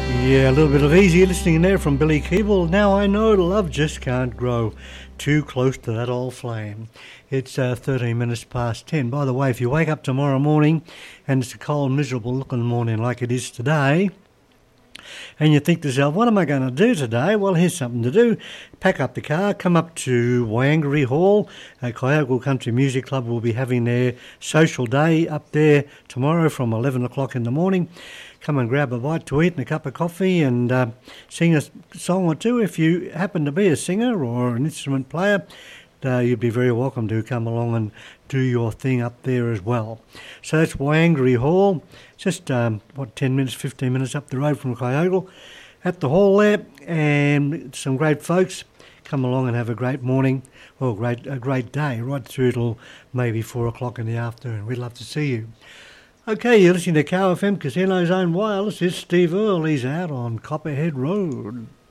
Yeah, a little bit of easy listening there from Billy Keeble. Now I know love just can't grow too close to that old flame. It's 13 minutes past 10. By the way, if you wake up tomorrow morning and it's a cold, miserable looking morning like it is today, and you think to yourself, what am I going to do today? Well, here's something to do. Pack up the car, come up to Wangari Hall. Kyogle Country Music Club will be having their social day up there tomorrow from 11 o'clock in the morning. Come and grab a bite to eat and a cup of coffee and sing a song or two. If you happen to be a singer or an instrument player, you'd be very welcome to come along and do your thing up there as well. So that's Wangari Hall, just 10 minutes, 15 minutes up the road from Kyogle, at the hall there, and some great folks. Come along and have a great morning, well, a great day, right through till maybe 4 o'clock in the afternoon. We'd love to see you. Okay, you're listening to KFM Casino's Own Wireless. It's Steve Earle. He's out on Copperhead Road.